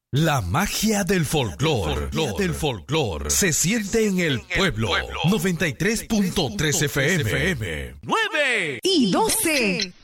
La magia del folclor se siente en el pueblo. 93.3 FM. 9 y 12.